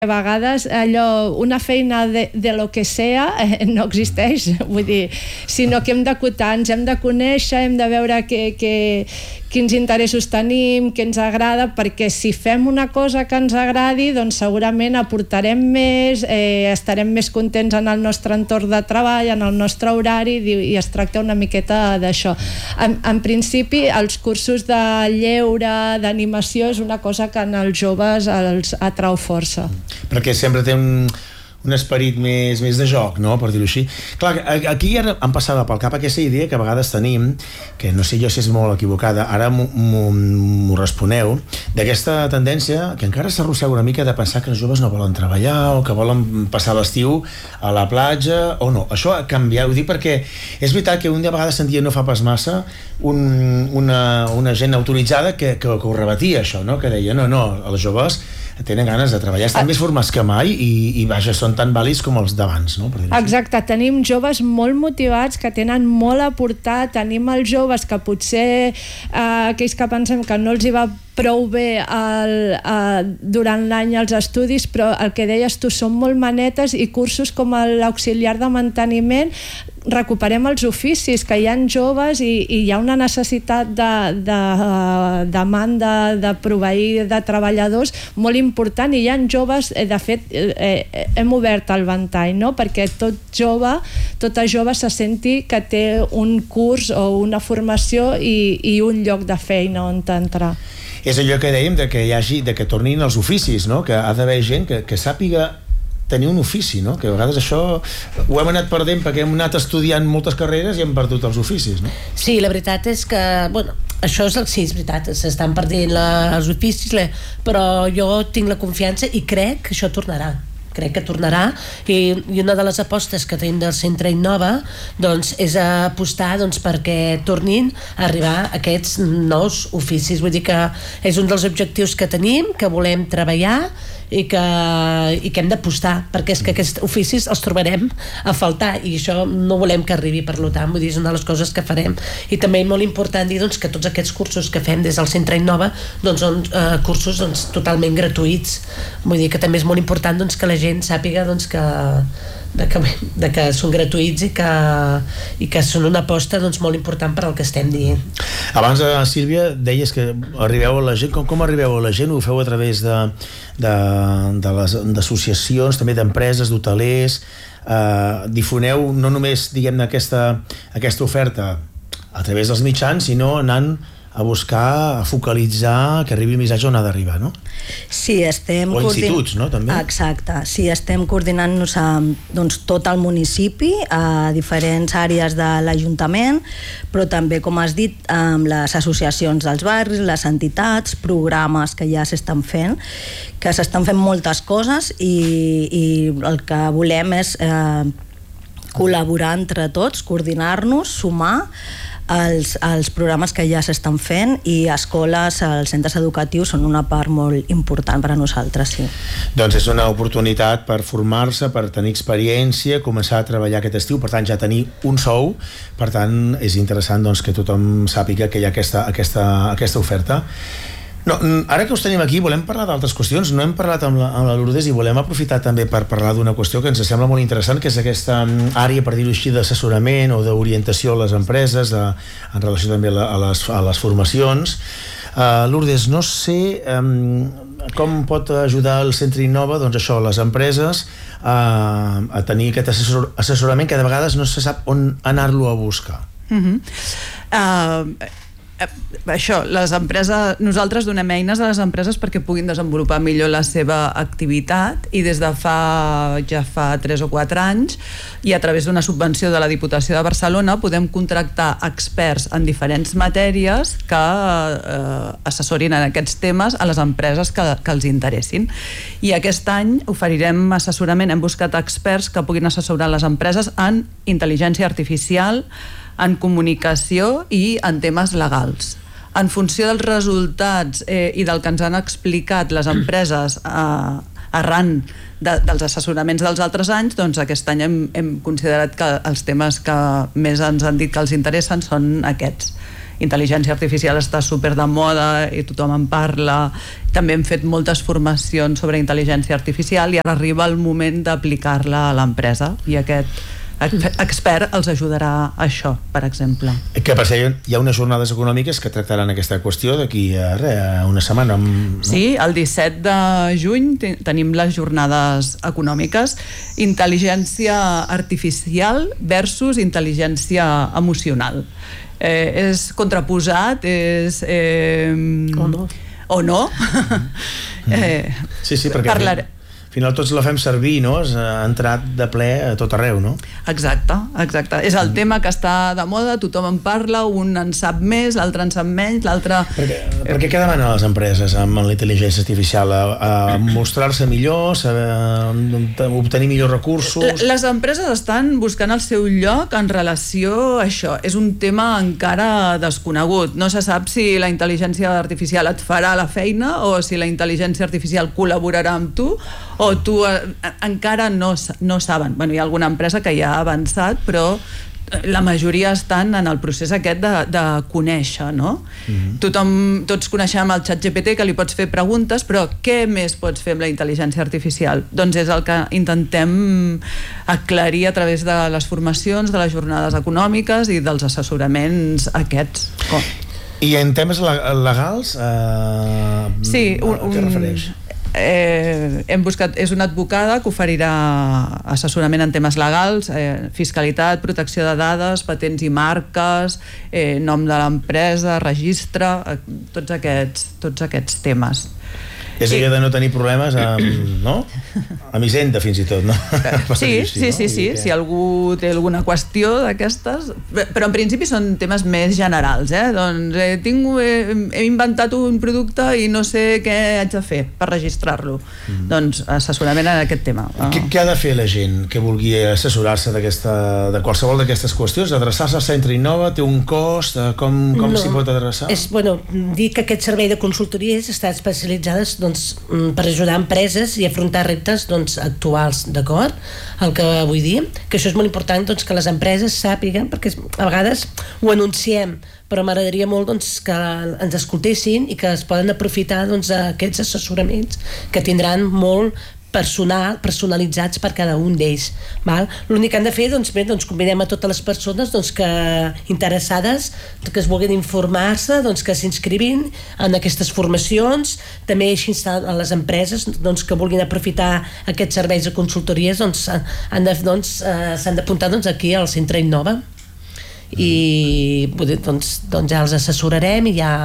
A vegades allò, una feina de lo que sea no existeix, vull dir, sinó que hem d'acotar, ens hem de conèixer, hem de veure quins interessos tenim, què ens agrada, perquè si fem una cosa que ens agradi, doncs segurament aportarem més, estarem més contents en el nostre entorn de treball, en el nostre horari, i es tracta una miqueta d'això. En principi, els cursos de lleure, d'animació, és una cosa que en els joves els atrau força. Perquè sempre té un esperit més de joc, no?, per dir-ho així. Clar, aquí ara em passava pel cap aquesta idea que a vegades tenim, que no sé jo si és molt equivocada, ara m'ho responeu, d'aquesta tendència que encara s'arrossega una mica de pensar que els joves no volen treballar o que volen passar l'estiu a la platja o no. Això ha canviat, ho dic perquè és veritat que un de vegades sentia no fa pas massa una gent autoritzada que ho rebatia, això, no?, que deia no, els joves tenen ganes de treballar, estan més formats que mai i vaja, són tan vàlids com els d'abans, no? Exacte, tenim joves molt motivats que tenen molt a aportar, tenim els joves que potser aquells que pensem que no els hi va prou bé durant l'any els estudis, però el que deies tu, són molt manetes, i cursos com l'auxiliar de manteniment, recuperem els oficis, que hi ha joves i hi ha una necessitat de demanda de proveir de treballadors molt important, i hi ha joves, de fet hem obert el ventall, no?, perquè tota jove se senti que té un curs o una formació i un lloc de feina on entrar. És allò que dèiem de que tornin els oficis, no?, que ha d'haver gent que sàpiga tenir un ofici, no?, que a vegades això ho hem anat perdent perquè hem anat estudiant moltes carreres i hem perdut els oficis, no? Sí, la veritat és que, bueno, això és veritat, s'estan perdent els oficis, però jo tinc la confiança i crec que això tornarà. Crec que tornarà, i una de les apostes que tenim del Centre Innova doncs és apostar perquè tornin a arribar aquests nous oficis. Vull dir que és un dels objectius que tenim, que volem treballar i que hem d'apostar, perquè és que aquests oficis els trobarem a faltar, i això no volem que arribi. Per tant, vull dir, és una de les coses que farem. I també molt important dir que tots aquests cursos que fem des del Centre Innova són cursos totalment gratuïts. Vull dir que també és molt important que la gent sàpiga que són gratuïts i que són una aposta molt important per al que estem dient. Abans, Sílvia, deies que arribeu a la gent. Com arribeu a la gent? Ho feu a través d'associacions, també d'empreses, d'hotelers, difoneu no només, diguem-ne, aquesta oferta a través dels mitjans, sinó anant a buscar, a focalitzar, que arribi el missatge on ha d'arribar, no? Sí, estem... O instituts, no?, també? Exacte, sí, estem coordinant-nos amb tot el municipi, a diferents àrees de l'Ajuntament, però també, com has dit, amb les associacions dels barris, les entitats, programes que ja s'estan fent, que s'estan fent moltes coses, i el que volem és col·laborar entre tots, coordinar-nos, sumar els programes que ja s'estan fent, i escoles, els centres educatius són una part molt important per a nosaltres, sí. Doncs és una oportunitat per formar-se, per tenir experiència, començar a treballar aquest estiu, per tant ja tenir un sou, per tant és interessant que tothom sàpiga que hi ha aquesta oferta. No, ara que us tenim aquí volem parlar d'altres qüestions. No hem parlat amb la Lourdes i volem aprofitar també per parlar d'una qüestió que ens sembla molt interessant, que és aquesta àrea, per dir-ho així, d'assessorament o d'orientació a les empreses, en relació també a les formacions. Lourdes, no sé com pot ajudar el Centre Innova, doncs això, les empreses a tenir aquest assessorament que de vegades no se sap on anar-lo a buscar. Això, les empreses, nosaltres donem eines a les empreses perquè puguin desenvolupar millor la seva activitat, i des de ja fa 3 o 4 anys, i a través d'una subvenció de la Diputació de Barcelona, podem contractar experts en diferents matèries que assessorin en aquests temes a les empreses que els interessin. I aquest any oferirem assessorament, hem buscat experts que puguin assessorar les empreses en intel·ligència artificial, en comunicació i en temes legals. En funció dels resultats i del que ens han explicat les empreses arran dels assessoraments dels altres anys, doncs aquest any hem considerat que els temes que més ens han dit que els interessen són aquests. intel·ligència artificial està super de moda i tothom en parla. També hem fet moltes formacions sobre intel·ligència artificial i ara arriba el moment d'aplicar-la a l'empresa, i aquest expert els ajudarà a això, per exemple. Que per ser, hi ha unes jornades econòmiques que tractaran aquesta qüestió d'aquí a una setmana. No? Sí, el 17 de juny tenim les jornades econòmiques, intel·ligència artificial versus intel·ligència emocional. És contraposat, és... o no. Sí, perquè... Al final tots la fem servir, no? Ha entrat de ple a tot arreu, no? Exacte. És el tema que està de moda, tothom en parla, un en sap més, l'altre en sap menys, l'altre... Perquè què demanen les empreses amb la intel·ligència artificial? A mostrar-se millor, obtenir millors recursos? Les empreses estan buscant el seu lloc en relació a això. És un tema encara desconegut. No se sap si la intel·ligència artificial et farà la feina o si la intel·ligència artificial col·laborarà amb tu, o tu encara no saben. Hi ha alguna empresa que ja ha avançat, però la majoria estan en el procés aquest de conèixer, no? Tots coneixem el ChatGPT, que li pots fer preguntes, però què més pots fer amb la intel·ligència artificial? Doncs és el que intentem aclarir a través de les formacions, de les jornades econòmiques i dels assessoraments aquests. I en temes legals? Sí, a què refereix? Hem buscat, és una advocada que oferirà assessorament en temes legals, fiscalitat, protecció de dades, patents i marques, nom de l'empresa, registre, tots aquests temes. És allò de no tenir problemes amb Hisenda, fins i tot, no? Sí. Si algú té alguna qüestió d'aquestes, però en principi són temes més generals, doncs he inventat un producte i no sé què haig de fer per registrar-lo. Doncs assessorament en aquest tema. Què ha de fer la gent que vulgui assessorar-se de qualsevol d'aquestes qüestions? Adreçar-se al Centre Innova té un cost? Com s'hi pot adreçar? Dir que aquest servei de consultories està especialitzades per ajudar empreses i afrontar reptes actuals, d'acord? El que vull dir, que això és molt important, que les empreses sàpiguen, perquè a vegades ho anunciem, però m'agradaria molt que ens escoltessin i que es poden aprofitar d'aquests assessoraments que tindran molt personalitzats per cada un d'ells. L'únic que han de fer, convidem a totes les persones que interessades, que es vulguin informar-se, que s'inscrivin en aquestes formacions. També així a les empreses que vulguin aprofitar aquests serveis de consultories s'han d'apuntar aquí al Centre Innova i ja els assessorarem i ja...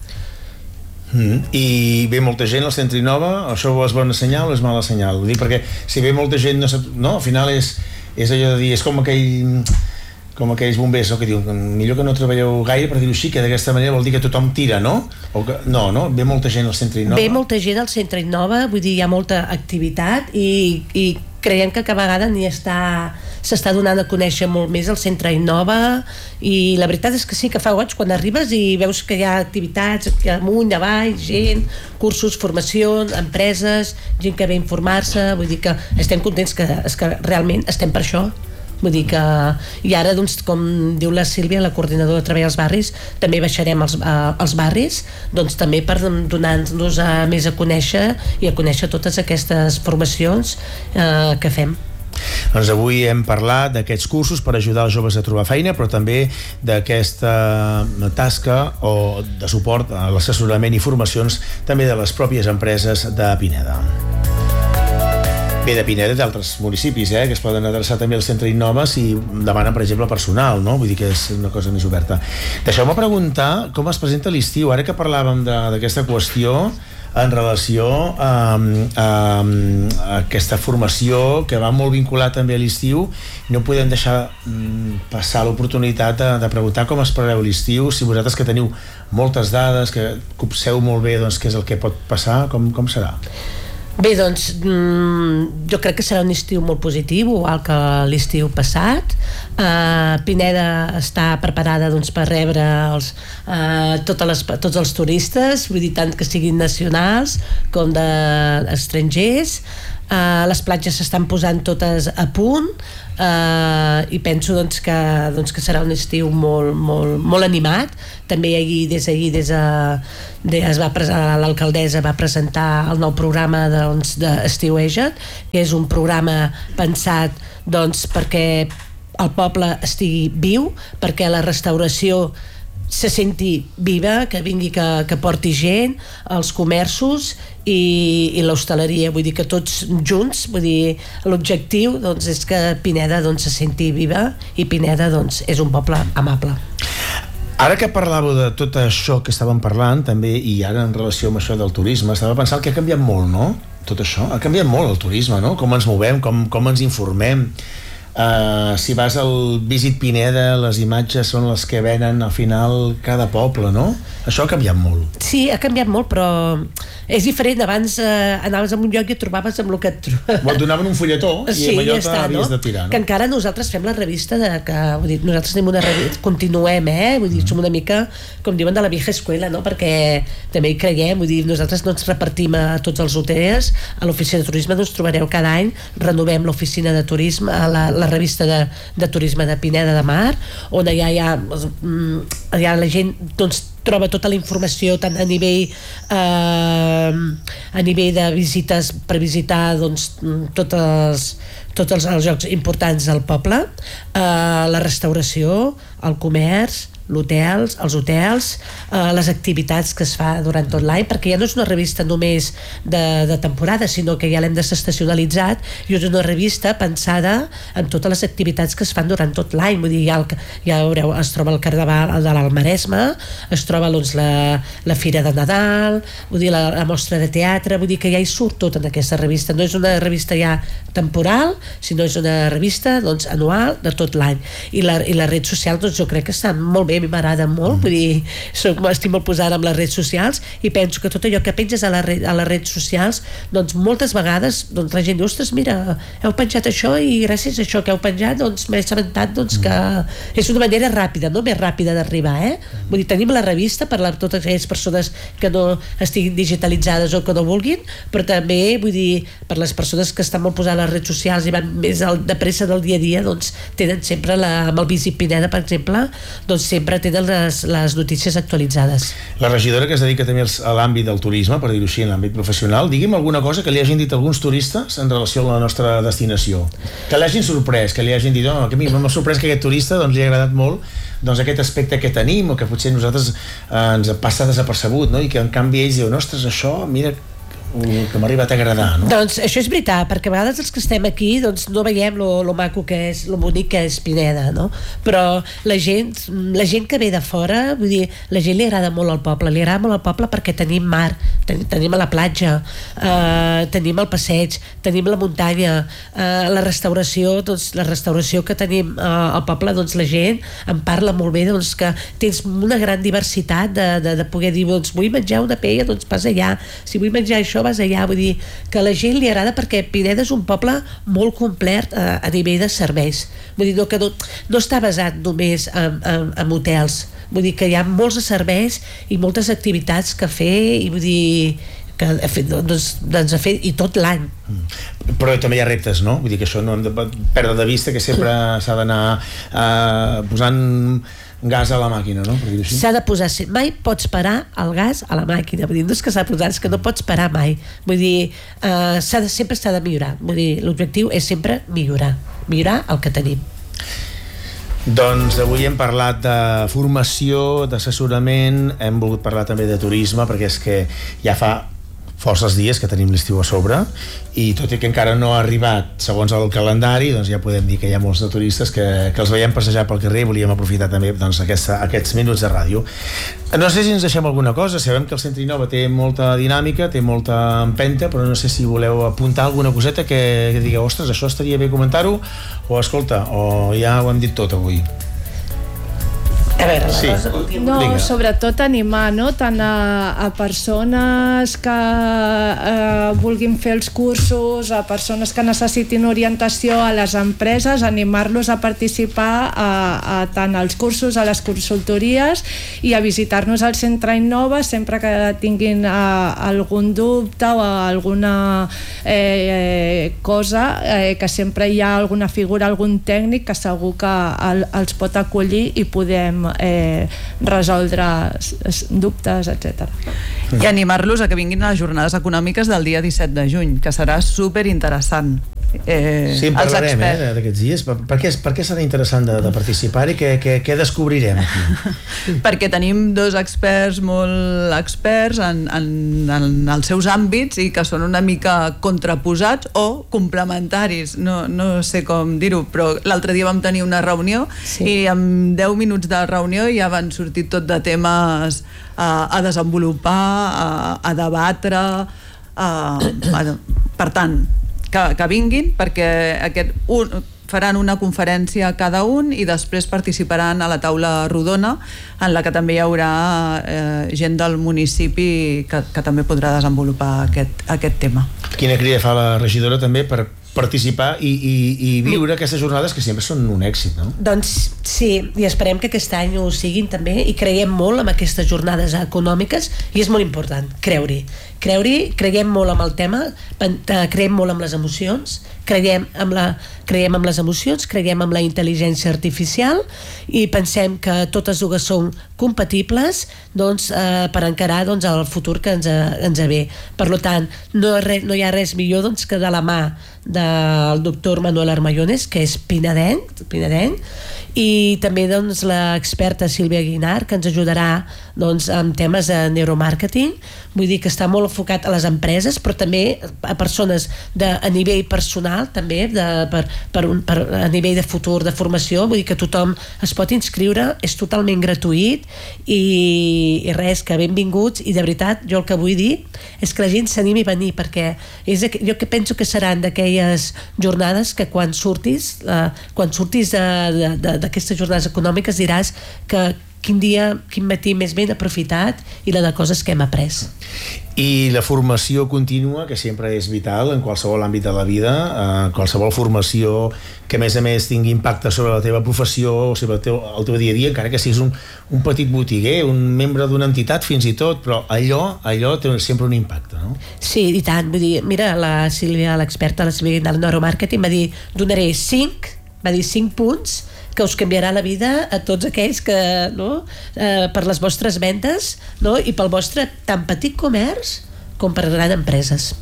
I ve molta gent al Centre Innova, això és bona senyal o és mala senyal? Ho dic perquè si ve molta gent al final és allò de dir, és com aquells bombers que diuen millor que no treballeu gaire, per dir-ho així, que d'aquesta manera vol dir que tothom tira, no? No, ve molta gent al Centre Innova. Ve molta gent al Centre Innova, vull dir, hi ha molta activitat i creiem que cada vegada s'està donant a conèixer molt més el Centre Innova, i la veritat és que sí, que fa goig quan arribes i veus que hi ha activitats amunt, avall, gent, cursos, formacions, empreses, gent que ve a informar-se. Vull dir que estem contents, que realment estem per això. Vull dir que... I ara, com diu la Sílvia, la coordinadora de treball als barris, també baixarem als barris, també per donar-nos més a conèixer i a conèixer totes aquestes formacions que fem. Doncs avui hem parlat d'aquests cursos per ajudar els joves a trobar feina, però també d'aquesta tasca o de suport a l'assessorament i formacions també de les pròpies empreses de Pineda. Bé, de Pineda i d'altres municipis, que es poden adreçar també al Centre Innova si demanen, per exemple, personal, no? Vull dir que és una cosa més oberta. Deixeu-me preguntar com es presenta l'estiu, ara que parlàvem d'aquesta qüestió en relació a aquesta formació que va molt vinculat també a l'estiu. No podem deixar passar l'oportunitat de preguntar com es preveu l'estiu, si vosaltres que teniu moltes dades, que copseu molt bé què és el que pot passar, com serà? Bé, jo crec que serà un estiu molt positiu, igual que l'estiu passat. Pineda està preparada per rebre tots els turistes, vull dir, tant que siguin nacionals com d'estrangers. les platges s'estan posant totes a punt, i penso que serà un estiu molt animat. També l'alcaldessa va presentar el nou programa d'Estiueja't, que és un programa pensat perquè el poble estigui viu, perquè la restauració se senti viva, que vingui, que porti gent, els comerços i l'hostaleria, vull dir que tots junts, vull dir, l'objectiu és que Pineda se senti viva, i Pineda és un poble amable. Ara que parlàveu de tot això que estàvem parlant també, i ara en relació amb això del turisme, estava pensant que ha canviat molt, no? Tot això, ha canviat molt el turisme, no? Com ens movem, com ens informem. Si vas al Visit Pineda, les imatges són les que venen al final cada poble, no? Això ha canviat molt. Sí, ha canviat molt, però és diferent. Abans anaves a un lloc i et trobaves amb el que et trobaves. Et donaven un fulletó i amb allò t'havies de tirar, no? Que encara nosaltres fem la revista vull dir, nosaltres tenim una revista, continuem, vull dir, som una mica, com diuen, de la vieja escuela, no? Perquè també hi creiem, vull dir, nosaltres no ens repartim a tots els hotels. A l'oficina de turisme ens trobareu cada any, renovem l'oficina de turisme, la revista de turisme de Pineda de Mar, on allà la gent troba tota la informació, tant a nivell de visites, per visitar tots els llocs importants del poble, la restauració, el comerç, els hotels, les activitats que es fa durant tot l'any, perquè ja no és una revista només de temporada, sinó que ja l'hem desestacionalitzat i és una revista pensada en totes les activitats que es fan durant tot l'any. Vull dir, ja veureu, es troba el Carnaval de l'Almaresme, es troba la Fira de Nadal, vull dir, la mostra de teatre, vull dir que ja hi surt tot en aquesta revista. No és una revista ja temporal, sinó és una revista anual de tot l'any. I les redes socials jo crec que estan molt bé, a mi m'agrada molt, vull dir, estic molt posada amb les redes socials i penso que tot allò que penges a les redes socials, moltes vegades la gent diu, ostres, mira, heu penjat això i gràcies a això que heu penjat m'he assabentat que és una manera ràpida, no més ràpida d'arribar, vull dir, tenim la revista per a totes aquelles persones que no estiguin digitalitzades o que no vulguin, però també, vull dir, per les persones que estan molt posades a les redes socials i van més de pressa del dia a dia, tenen sempre amb el Visit Pineda, per exemple, sempre tenen les notícies actualitzades. La regidora que es dedica també a l'àmbit del turisme, per dir-ho així, en l'àmbit professional, digui'm alguna cosa que li hagin dit alguns turistes en relació a la nostra destinació, que l'hagin sorprès, que li hagin dit, que a mi m'ha sorprès que aquest turista li ha agradat molt aquest aspecte que tenim, o que potser nosaltres ens passa desapercebut, no? I que en canvi ells diuen, ostres, això, mira que m'ha arribat a agradar, no? Doncs això és veritat, perquè a vegades els que estem aquí no veiem lo maco que és, lo bonic que és Pineda, no? Però la gent que ve de fora, vull dir, la gent li agrada molt al poble, perquè tenim mar, tenim a la platja, tenim el passeig, tenim la muntanya, la restauració que tenim al poble, la gent en parla molt bé, que tens una gran diversitat de poder dir, vull menjar una paella, vas allà, si vull menjar això vas allà, vull dir que a la gent li agrada perquè Pineda és un poble molt complet a nivell de serveis, vull dir que no està basat només en hotels, vull dir que hi ha molts serveis i moltes activitats que fer i vull dir que a fer i tot l'any. Però també hi ha reptes, no? Vull dir que això no hem de perdre de vista, que sempre s'ha d'anar posant gas a la màquina, no? S'ha de posar, mai pots parar el gas a la màquina, vull dir, no és que s'ha de posar, és que no pots parar mai, vull dir, sempre s'ha de millorar, vull dir, l'objectiu és sempre millorar el que tenim. Doncs avui hem parlat de formació, d'assessorament, hem volgut parlar també de turisme, perquè és que ja fa forces dies que tenim l'estiu a sobre i tot i que encara no ha arribat segons el calendari, doncs ja podem dir que hi ha molts de turistes que els veiem passejar pel carrer i volíem aprofitar també aquests minuts de ràdio. No sé si ens deixem alguna cosa, sabem que el Centre Innova té molta dinàmica, té molta empenta, però no sé si voleu apuntar alguna coseta que digueu, ostres, això estaria bé comentar-ho, o escolta, o ja ho hem dit tot avui. A veure, la Sí. Rosa vol dir... No, Vinga. sobretot animar, no? Tant a persones que vulguin fer els cursos, a persones que necessitin orientació, a les empreses, animar-los a participar a tant als cursos, a les consultories i a visitar-nos al Centre Innova sempre que tinguin algun dubte o alguna cosa, que sempre hi ha alguna figura, algun tècnic que segur que els pot acollir i podem resoldre dubtes, etc. I animar-los a que vinguin a les jornades econòmiques del dia 17 de juny, que serà superinteressant. Sí, en parlarem d'aquests dies. Per què serà interessant de participar i què descobrirem aquí? Perquè tenim dos experts molt experts en els seus àmbits i que són una mica contraposats o complementaris, no sé com dir-ho, però l'altre dia vam tenir una reunió i en 10 minuts de reunió ja van sortir tot de temes a desenvolupar, a debatre, per tant, que vinguin perquè faran una conferència cada un i després participaran a la taula rodona en la que també hi haurà gent del municipi que també podrà desenvolupar aquest tema. Quina crida fa la regidora també per participar i viure aquestes jornades que sempre són un èxit, no? Doncs sí, i esperem que aquest any ho siguin també i creiem molt en aquestes jornades econòmiques i és molt important creure-hi, creiem molt en el tema, creiem molt en les emocions, creiem en les emocions, creiem en la intel·ligència artificial i pensem que totes dues són compatibles per encarar el futur que ens ve. Per tant, no hi ha res millor que de la mà del doctor Manuel Armayones, que és pinadenc, i també l'experta Sílvia Guinar, que ens ajudarà amb temes de neuromàrqueting. Vull dir que està molt enfocat a les empreses, però també a persones a nivell personal, també a nivell de futur, de formació. Vull dir que tothom es pot inscriure, és totalment gratuït i res, que benvinguts. I de veritat, jo el que vull dir és que la gent s'animi a venir, perquè jo que penso que seran d'aquelles jornades que quan surtis d'aquestes jornades econòmiques diràs que quin matí més ben aprofitat i la de coses que hem après. I la formació contínua, que sempre és vital en qualsevol àmbit de la vida, qualsevol formació que a més tingui impacte sobre la teva professió o sobre el teu dia a dia, encara que siguis un petit botiguer, un membre d'una entitat fins i tot, però allò té sempre un impacte, no? Sí, i tant. Vull dir, mira, la Sílvia, l'experta, la Sílvia del neuromàrqueting, va dir, donaré 5 punts que us canviarà la vida a tots aquells que, per les vostres vendes, i pel vostre tant petit comerç com per grans empreses.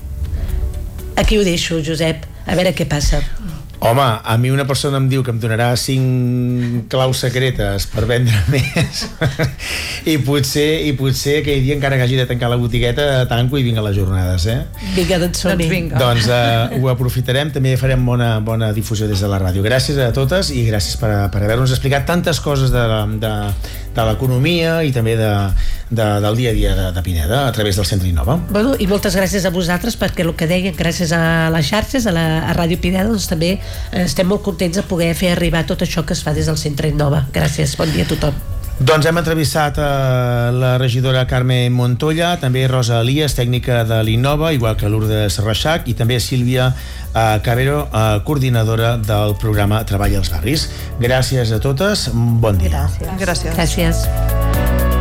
Aquí ho deixo, Josep, a veure què passa. Home, a mi una persona em diu que em donarà 5 claus secretes per vendre més i potser aquell dia, encara que hagi de tancar la botigueta, tanco i vinc a les jornades, Vinga, doncs som-hi. Doncs ho aprofitarem, també farem bona difusió des de la ràdio. Gràcies a totes i gràcies per haver-nos explicat tantes coses de l'economia i també del dia a dia de Pineda a través del Centre Innova. Bueno, i moltes gràcies a vosaltres, perquè el que deien, gràcies a les xarxes, a Ràdio Pineda, doncs també estem molt contents de poder fer arribar tot això que es fa des del Centre Innova. Gràcies, bon dia a tothom. Doncs hem entrevistat la regidora Carme Montoya, també Rosa Elias, tècnica de l'Innova, igual que Lourdes Reixac, i també Sílvia Cabero, coordinadora del programa Treball als Barris. Gràcies a totes, bon dia. Gràcies.